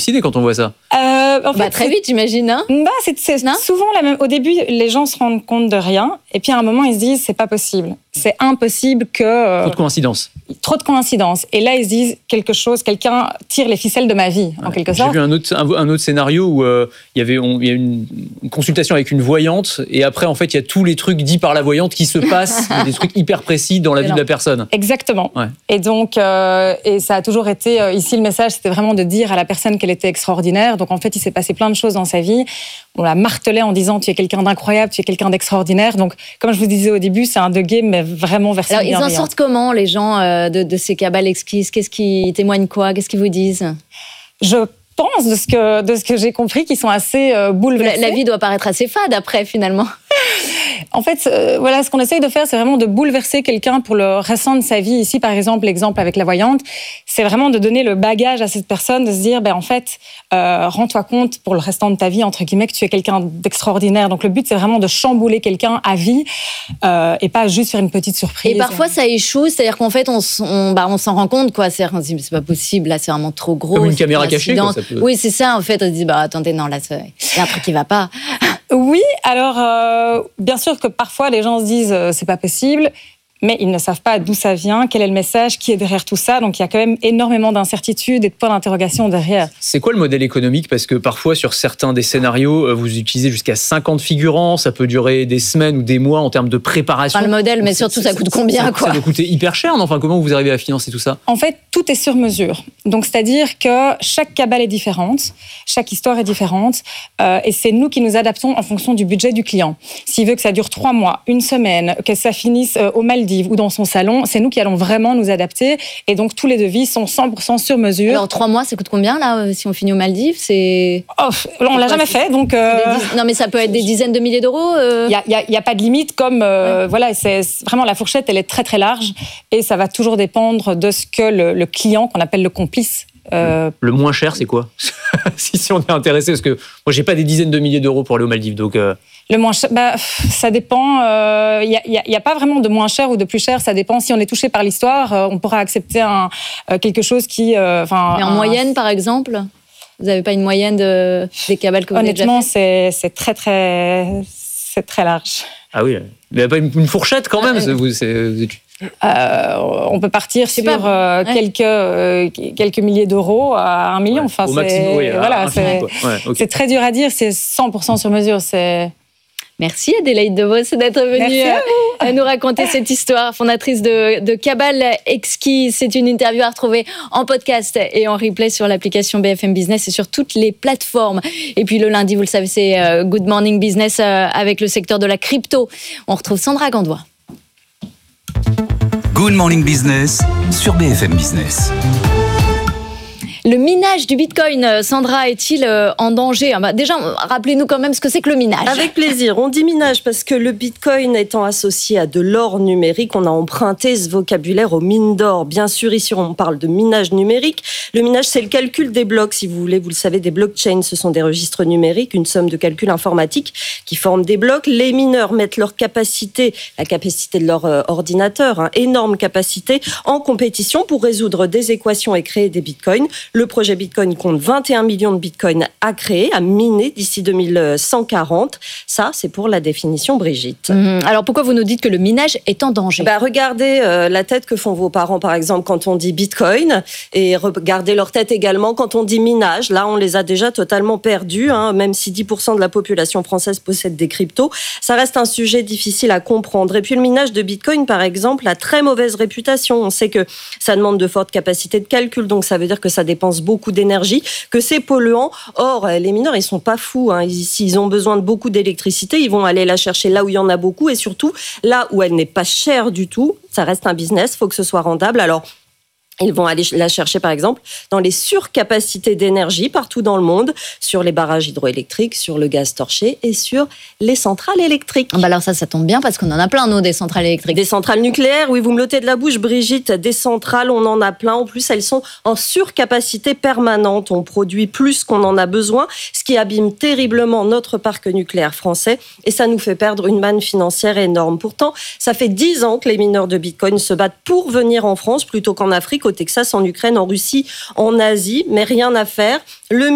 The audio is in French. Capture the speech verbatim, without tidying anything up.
halluciner quand on voit ça. Euh, en fait, bah, très c'est... vite, j'imagine. Hein bah, c'est, c'est souvent la même. Au début, les gens se rendent compte de rien, et puis à un moment, ils se disent c'est pas possible. C'est impossible que. Euh, trop de coïncidences. Trop de coïncidences. Et là, ils se disent quelque chose, quelqu'un tire les ficelles de ma vie, ouais. en quelque sorte. J'ai vu un autre, un, un autre scénario où euh, il y avait on, il y a une, une consultation avec une voyante, et après, en fait, il y a tous les trucs dits par la voyante qui se passent, des trucs hyper précis dans la vie de la personne. Exactement. Ouais. Et donc, euh, et ça a toujours été, euh, ici, le message, c'était vraiment de dire à la personne qu'elle était extraordinaire. Donc, en fait, il s'est passé plein de choses dans sa vie. On la martelait en disant, tu es quelqu'un d'incroyable, tu es quelqu'un d'extraordinaire. Donc, comme je vous disais au début, c'est un de game, mais vraiment version Alors, ils en sortent comment, les gens euh, de, de ces cabales exquises? Qu'est-ce qui témoigne quoi? Qu'est-ce qu'ils vous disent? Je pense, de ce que, de ce que j'ai compris, qu'ils sont assez euh, bouleversés. La, la vie doit paraître assez fade après, finalement. En fait, euh, voilà, ce qu'on essaye de faire, c'est vraiment de bouleverser quelqu'un pour le restant de sa vie. Ici, par exemple, l'exemple avec la voyante, c'est vraiment de donner le bagage à cette personne, de se dire, ben en fait, euh, rends-toi compte pour le restant de ta vie, entre guillemets, que tu es quelqu'un d'extraordinaire. Donc le but, c'est vraiment de chambouler quelqu'un à vie euh, et pas juste faire une petite surprise. Et parfois, ça échoue, c'est-à-dire qu'en fait, on, on, bah, on s'en rend compte, quoi. C'est-à-dire qu'on se dit, c'est pas possible, là, c'est vraiment trop gros. Comme une caméra cachée, quoi, ça peut... Oui, c'est ça, en fait. On se dit, bah attendez, non, là, il y a un truc qui va pas. Oui, alors euh, bien sûr que parfois les gens se disent euh, c'est pas possible, mais ils ne savent pas d'où ça vient, quel est le message, qui est derrière tout ça. Donc il y a quand même énormément d'incertitudes et de points d'interrogation derrière. C'est quoi le modèle économique? Parce que parfois sur certains des scénarios, vous utilisez jusqu'à cinquante figurants, ça peut durer des semaines ou des mois en termes de préparation. Enfin, le modèle, mais surtout ça coûte combien, ça, quoi? Ça doit coûter hyper cher, non? Enfin, comment vous arrivez à financer tout ça? En fait, tout est sur mesure. Donc c'est-à-dire que chaque cabale est différente, chaque histoire est différente, euh, et c'est nous qui nous adaptons en fonction du budget du client. S'il veut que ça dure trois mois, une semaine, que ça finisse euh, au Maldives ou dans son salon, c'est nous qui allons vraiment nous adapter. Et donc, tous les devis sont cent pour cent sur mesure. Alors, trois mois, ça coûte combien, là, si on finit aux Maldives? C'est... Oh, on ne l'a jamais fait, donc... Euh... Diz... Non, mais ça peut être des dizaines de milliers d'euros euh... Il n'y a, a, a pas de limite, comme... Euh, ouais. Voilà, c'est, c'est vraiment, la fourchette, elle est très, très large. Et ça va toujours dépendre de ce que le, le client, qu'on appelle le complice... Euh... Le moins cher, c'est quoi? si, si on est intéressé, parce que moi, j'ai pas des dizaines de milliers d'euros pour aller aux Maldives, donc... Euh... Le moins cher, bah, ça dépend. Il euh, n'y a, y a, a pas vraiment de moins cher ou de plus cher. Ça dépend. Si on est touché par l'histoire, euh, on pourra accepter un, euh, quelque chose qui... Euh, Mais en un... moyenne, par exemple, vous n'avez pas une moyenne de, des cabales que vous avez déjà fait? Honnêtement, c'est, c'est très, très, c'est très large. Ah oui, il n'y a pas une, une fourchette quand même. Euh, vous, c'est, vous êtes... Euh, on peut partir sur pas, euh, ouais. quelques, euh, quelques milliers d'euros à un million. Ouais, enfin, au c'est, maximum, oui, voilà, c'est, ouais, okay. c'est très dur à dire. C'est cent pour cent sur mesure. C'est... Merci Adélaïde De Vos d'être venue à, à nous raconter cette histoire, fondatrice de, de Cabale Exquise. C'est une interview à retrouver en podcast et en replay sur l'application B F M Business et sur toutes les plateformes. Et puis le lundi, vous le savez, c'est Good Morning Business avec le secteur de la crypto. On retrouve Sandra Gandois. Good Morning Business sur B F M Business. Le minage du Bitcoin, Sandra, est-il en danger? bah Déjà, rappelez-nous quand même ce que c'est que le minage. Avec plaisir. On dit minage parce que le Bitcoin étant associé à de l'or numérique, on a emprunté ce vocabulaire aux mines d'or. Bien sûr, ici, on parle de minage numérique. Le minage, c'est le calcul des blocs, si vous voulez. Vous le savez, des blockchains, ce sont des registres numériques, une somme de calcul informatique qui forment des blocs. Les mineurs mettent leur capacité, la capacité de leur euh, ordinateur, hein, énorme capacité, en compétition pour résoudre des équations et créer des bitcoins. Le projet Bitcoin compte vingt et un millions de bitcoins à créer, à miner d'ici deux mille cent quarante. Ça, c'est pour la définition, Brigitte. Mmh. Alors, pourquoi vous nous dites que le minage est en danger? bah, Regardez euh, la tête que font vos parents, par exemple, quand on dit Bitcoin, et regardez leur tête également quand on dit minage. Là, on les a déjà totalement perdus, hein, même si dix pour cent de la population française possède des cryptos. Ça reste un sujet difficile à comprendre. Et puis, le minage de Bitcoin, par exemple, a très mauvaise réputation. On sait que ça demande de fortes capacités de calcul, donc ça veut dire que ça dépense beaucoup d'énergie, que c'est polluant. Or, les mineurs, ils sont pas fous. Hein. S'ils ont besoin de beaucoup d'électricité, ils vont aller la chercher là où il y en a beaucoup et surtout là où elle n'est pas chère du tout. Ça reste un business, il faut que ce soit rentable. Alors, ils vont aller la chercher, par exemple, dans les surcapacités d'énergie partout dans le monde, sur les barrages hydroélectriques, sur le gaz torché et sur les centrales électriques. Bah alors ça, ça tombe bien parce qu'on en a plein, nous, des centrales électriques. Des centrales nucléaires, oui, vous me l'ôtez de la bouche, Brigitte. Des centrales, on en a plein. En plus, elles sont en surcapacité permanente. On produit plus qu'on en a besoin, ce qui abîme terriblement notre parc nucléaire français et ça nous fait perdre une manne financière énorme. Pourtant, ça fait dix ans que les mineurs de Bitcoin se battent pour venir en France plutôt qu'en Afrique, au Texas, en Ukraine, en Russie, en Asie, mais rien à faire. Le